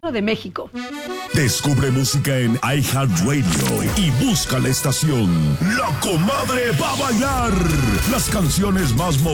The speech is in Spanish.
Centro de México. Descubre música en iHeartRadio y busca la estación La Comadre va a bailar. Las canciones más